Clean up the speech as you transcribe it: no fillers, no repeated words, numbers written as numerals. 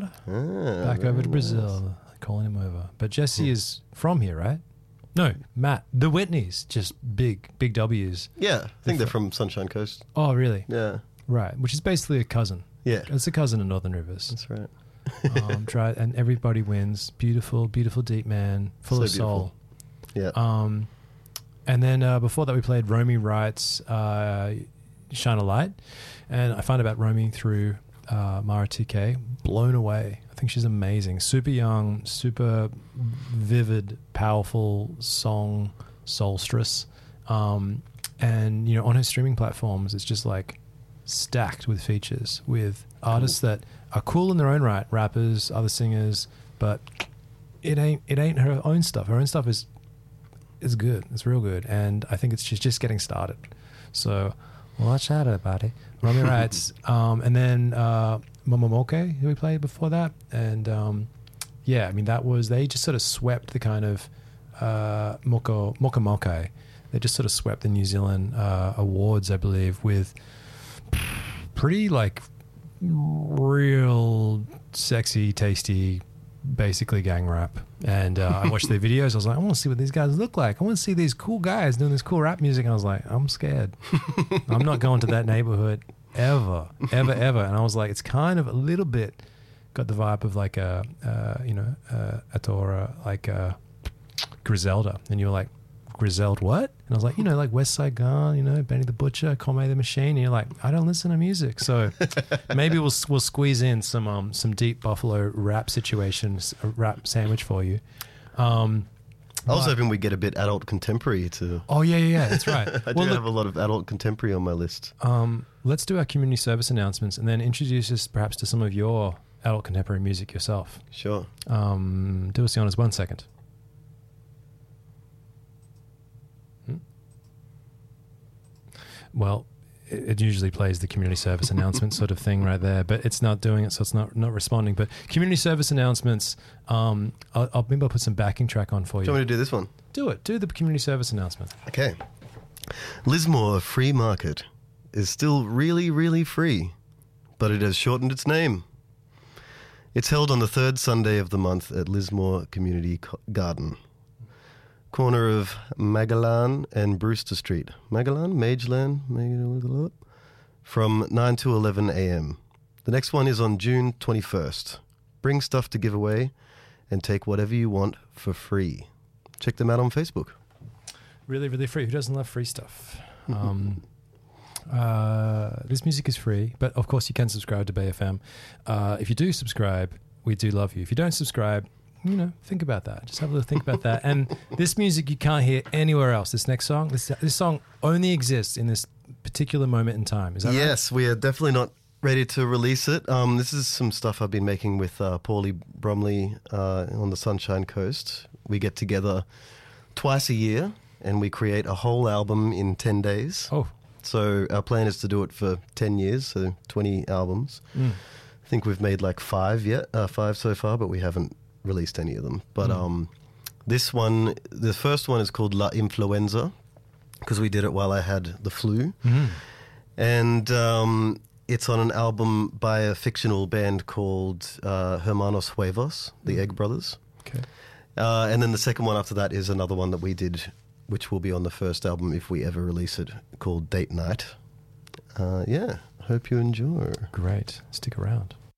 Back over to Brazil, calling him over. But Jesse is from here, right? No, Matt. The Whitneys, just big W's. Yeah, I think they're from Sunshine Coast. Oh, really? Yeah. Right, which is basically a cousin. Yeah. It's a cousin of Northern Rivers. That's right. And everybody wins. Beautiful, beautiful deep man, full So of soul. Yeah. And then before that we played Romy Wright's Shine a Light. And I found out about Romy through Mara TK. Blown away. I think she's amazing. Super young, super vivid, powerful song, Solstice. And, you know, on her streaming platforms, it's just like stacked with features with artists that are cool in their own right, rappers, other singers, but it ain't her own stuff. Her own stuff is good. It's real good. And I think she's just getting started. So watch out, everybody. Romy Wrights. And then Momomoke, who we played before that. And yeah, I mean, they just sort of swept the kind of Moka. They just sort of swept the New Zealand awards, I believe, with pretty like real sexy, tasty, basically gang rap. And I watched their videos. I was like, I want to see what these guys look like. I want to see these cool guys doing this cool rap music. And I was like, I'm scared. I'm not going to that neighborhood ever. And I was like, it's kind of a little bit got the vibe of like a Atora, like a Griselda. And you're like, Griselda what? And I was like, you know, like West Side Gun, you know, Benny the Butcher, Conway the Machine. And you're like, I don't listen to music. So maybe we'll squeeze in some deep Buffalo rap situations, a rap sandwich for you. I was hoping we'd get a bit adult contemporary too. Oh, yeah, that's right. I do have a lot of adult contemporary on my list. Let's do our community service announcements and then introduce us perhaps to some of your adult contemporary music yourself. Sure. Do us the honors 1 second. Well, it usually plays the community service announcement sort of thing right there, but it's not doing it, so it's not responding. But community service announcements, maybe I'll put some backing track on for you. Do you want me to do this one? Do it. Do the community service announcement. Okay. Lismore Free Market is still really, really free, but it has shortened its name. It's held on the third Sunday of the month at Lismore Community Garden, corner of Magellan and Brewster Street. Magellan, from 9 to 11 a.m. The next one is on June 21st. Bring stuff to give away and take whatever you want for free. Check them out on Facebook. Really, really free. Who doesn't love free stuff? This music is free, but of course you can subscribe to Bay FM. If you do subscribe, we do love you. If you don't subscribe, you know, think about that. Just have a little think about that. And this music you can't hear anywhere else. This next song, this song only exists in this particular moment in time. Is that right? Yes, we are definitely not ready to release it. This is some stuff I've been making with Paulie Bromley on the Sunshine Coast. We get together twice a year and we create a whole album in 10 days. Oh. So our plan is to do it for 10 years, so 20 albums. I think we've made like 5 so far, but we haven't released any of them. But this one, the first one is called La Influenza, because we did it while I had the flu. And it's on an album by a fictional band called Hermanos Huevos, the Egg Brothers. Okay. And then the second one after that is another one that we did, which will be on the first album if we ever release it, called Date Night. Yeah, hope you enjoy. Great. Stick around.